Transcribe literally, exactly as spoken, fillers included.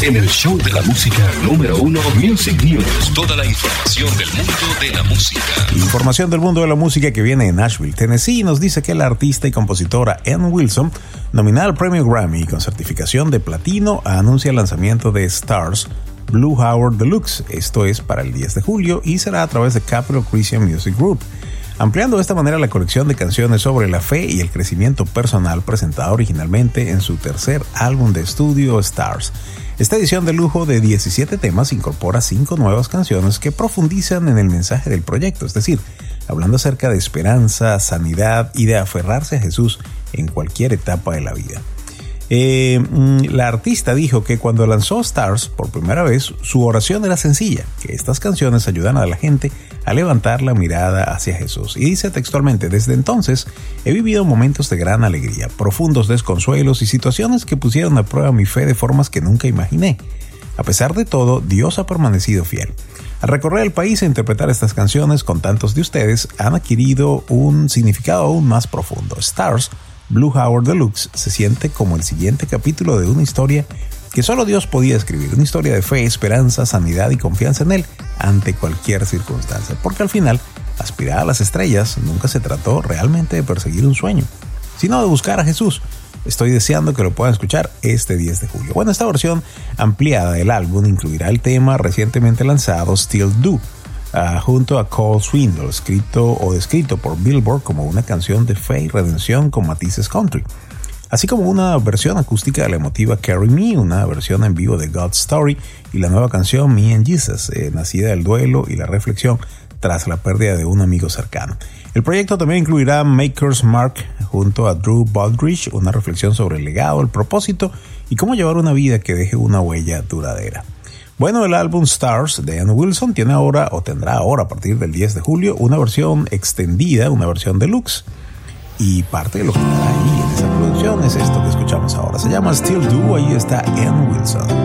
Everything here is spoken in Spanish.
en el show de la música número uno, Music News. Toda la información del mundo de la música. Información del mundo de la música que viene de Nashville, Tennessee, nos dice que la artista y compositora Ann Wilson, nominada al premio Grammy con certificación de platino, anuncia el lanzamiento de Stars Blue Hour Deluxe. Esto es para el diez de julio y será a través de Capitol Christian Music Group, ampliando de esta manera la colección de canciones sobre la fe y el crecimiento personal presentada originalmente en su tercer álbum de estudio Stars. Esta edición de lujo de diecisiete temas incorpora cinco nuevas canciones que profundizan en el mensaje del proyecto, es decir, hablando acerca de esperanza, sanidad y de aferrarse a Jesús en cualquier etapa de la vida. Eh, la artista dijo que cuando lanzó Stars por primera vez, su oración era sencilla, que estas canciones ayudan a la gente a levantar la mirada hacia Jesús. Y dice textualmente: desde entonces he vivido momentos de gran alegría, profundos desconsuelos y situaciones que pusieron a prueba mi fe de formas que nunca imaginé. A pesar de todo, Dios ha permanecido fiel. Al recorrer el país e interpretar estas canciones con tantos de ustedes, han adquirido un significado aún más profundo. Stars Blue Hour Deluxe se siente como el siguiente capítulo de una historia que solo Dios podía escribir, una historia de fe, esperanza, sanidad y confianza en Él ante cualquier circunstancia, porque al final, aspirar a las estrellas nunca se trató realmente de perseguir un sueño, sino de buscar a Jesús. Estoy deseando que lo puedan escuchar este diez de julio. Bueno, esta versión ampliada del álbum incluirá el tema recientemente lanzado Still Do, Uh, junto a Cole Swindle, escrito o descrito por Billboard como una canción de fe y redención con matices country, así como una versión acústica de la emotiva Carry Me, una versión en vivo de God's Story y la nueva canción Me and Jesus, eh, nacida del duelo y la reflexión tras la pérdida de un amigo cercano. El proyecto también incluirá Maker's Mark junto a Drew Baldridge, una reflexión sobre el legado, el propósito y cómo llevar una vida que deje una huella duradera. Bueno, el álbum Stars de Ann Wilson tiene ahora, o tendrá ahora a partir del diez de julio, una versión extendida, una versión deluxe. Y parte de lo que estará ahí en esa producción es esto que escuchamos ahora. Se llama Still Do, ahí está Ann Wilson.